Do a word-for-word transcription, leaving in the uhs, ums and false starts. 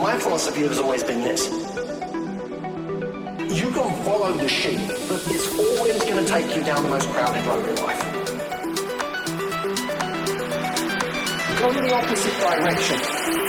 my philosophy has always been this. You can follow the sheep, but it's always going to take you down the most crowded road in life. Go in the opposite direction.